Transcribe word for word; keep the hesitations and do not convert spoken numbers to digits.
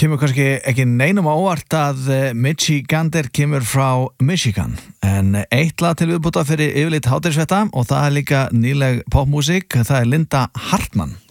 kemur kannski ekki neinum á óvart að Mitchie Gander kemur frá Michigan, en eitt lag til viðbúta fyrir yfirleitt hádegisfrétta og það er líka nýleg popmúsík, það er Linda Hartmann.